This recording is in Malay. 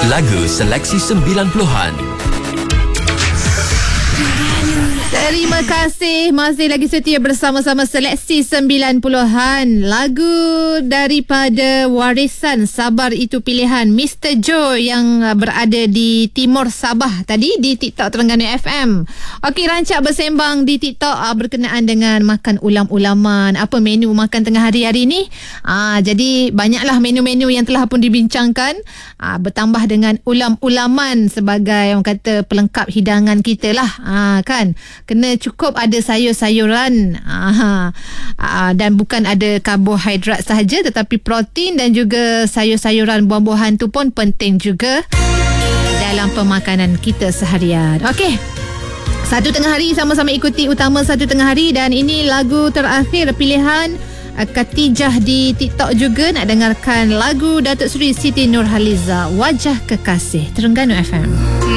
Lagu seleksi 90-an. Terima kasih. Masih lagi setia bersama-sama seleksi 90-an. Lagu daripada warisan Sabar Itu Pilihan, Mr. Joe yang berada di Timur Sabah tadi di TikTok Terengganu FM. Okey, rancak bersembang di TikTok berkenaan dengan makan ulam-ulaman. Apa menu makan tengah hari ni? Jadi banyaklah menu-menu yang telah pun dibincangkan. Bertambah dengan ulam-ulaman sebagai orang kata pelengkap hidangan kita lah. Kan? Kena cukup ada sayur-sayuran dan bukan ada karbohidrat sahaja, tetapi protein dan juga sayur-sayuran, buah-buahan tu pun penting juga dalam pemakanan kita seharian. Okey, Satu Tengah Hari, sama-sama ikuti utama Satu Tengah Hari. Dan ini lagu terakhir pilihan Katijah di TikTok juga. Nak dengarkan lagu Datuk Seri Siti Nurhaliza, Wajah Kekasih, Terengganu FM.